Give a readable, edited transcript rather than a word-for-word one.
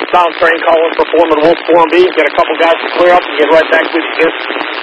southbound train calling for Foreman Wolf, Forum B. Get a couple guys to clear up and get right back with you here.